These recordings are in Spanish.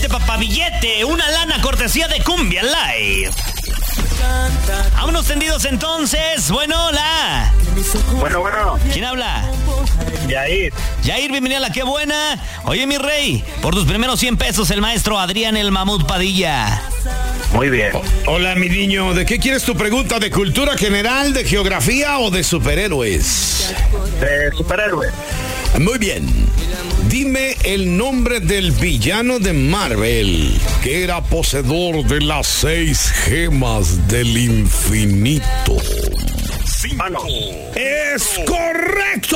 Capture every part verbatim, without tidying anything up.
papabillete, una lana cortesía de Cumbia Live. Vámonos tendidos entonces. Bueno, hola. Bueno, bueno. ¿Quién habla? Yair. Yair, bienvenida a La Qué Buena. Oye, mi rey, por tus primeros cien pesos, el maestro Adrián el Mamut Padilla. Muy bien. O- Hola, mi niño. ¿De qué quieres tu pregunta? ¿De cultura general, de geografía o de superhéroes? De superhéroe. Muy bien. Dime el nombre del villano de Marvel que era poseedor de las seis gemas del infinito. Mano. ¡Es correcto!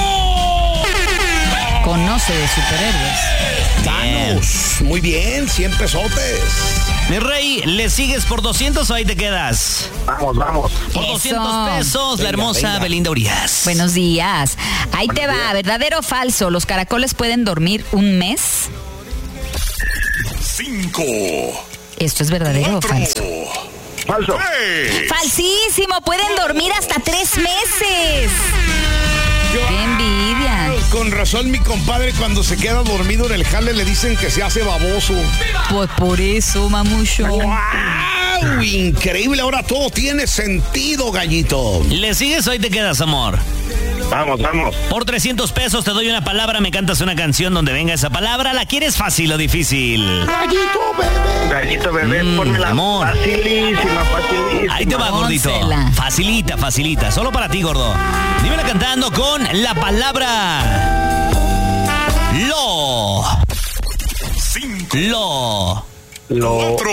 Conoce de superhéroes. Thanos. Muy bien, cien pesotes. Mi rey, ¿le sigues por doscientos o ahí te quedas? Vamos, vamos. Por Eso. doscientos pesos, la Venga, hermosa venga. Belinda Urias. Buenos días. Ahí te va, ¿verdadero o falso? ¿Los caracoles pueden dormir un mes? Cinco. ¿Esto es verdadero o falso? Falso. Tres. ¡Falsísimo! ¡Pueden dormir hasta tres meses! ¡Qué envidia! Con razón, mi compadre, cuando se queda dormido en el jale, le dicen que se hace baboso. Pues por eso, mamucho. ¡Wow! Increíble, ahora todo tiene sentido, gallito. ¿Le sigues o ahí te quedas, amor? Vamos, vamos. Por trescientos pesos te doy una palabra, me cantas una canción donde venga esa palabra. ¿La quieres fácil o difícil? Gallito bebé, Mm, ponmela. amor. Facilísima, facilísima. Ahí te va, gordito. Pónsela. Facilita, facilita. Solo para ti, gordo. Dímela cantando con la palabra lo. Cinco. Lo. Lo. Cuatro.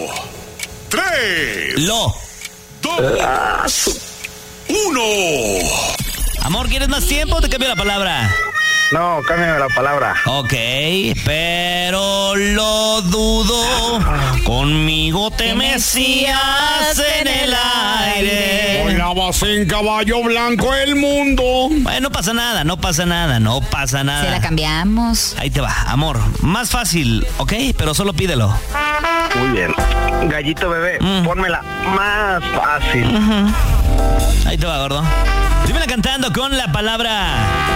Tres. Lo. Dos. Uno. Amor, ¿quieres más tiempo o te cambio la palabra? No, cámbiame la palabra. Ok, pero lo dudo. Conmigo te mecías en el aire. Volabas en caballo blanco el mundo. Bueno, no pasa nada, no pasa nada, no pasa Se la nada. cambiamos. Ahí te va, amor. Más fácil, ok, pero solo pídelo. Muy bien. Gallito bebé, Mm. pónmela más fácil. Ahí te va, gordo. Dímela cantando con la palabra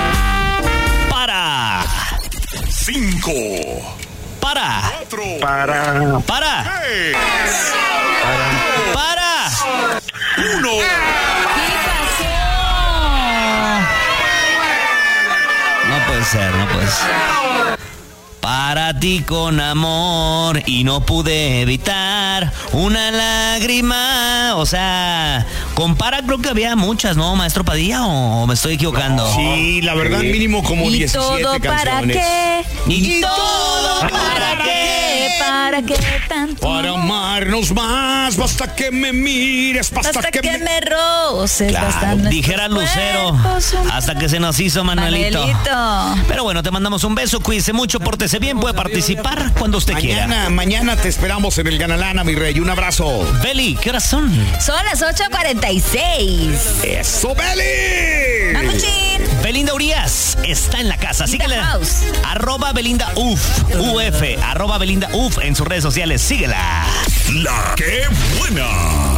para. Cinco. Para. Cuatro. Para. Para. Tres. Para. Uno. ¿Qué pasó? No puede ser, no puede ser. Para ti con amor y no pude evitar una lágrima. O sea, compara, creo que había muchas, ¿no, maestro Padilla? ¿O me estoy equivocando? Sí, la verdad, mínimo como ¿Y diecisiete todo para canciones. qué? ¿Y todo para qué? ¿Para qué tanto? Para amarnos más, basta que me mires, basta, Hasta que, que me... me roces. Claro, bastan dijera nuestros Lucero, cuerpos unidos. hasta que se nos hizo Manuelito. Manuelito. Pero bueno, te mandamos un beso, cuídese mucho, pórtese bien, puede participar cuando usted quiera. Mañana, mañana te esperamos en el Ganalana, mi rey. Un abrazo. Beli, ¿qué horas son? Son las ocho cuarenta y seis. ¡Eso, Beli! Mamuchín. Belinda Urias está en la casa. In the Síguela. house. Arroba Belinda Uf. Uf. Arroba Belinda Uf en sus redes sociales. Síguela. La que buena.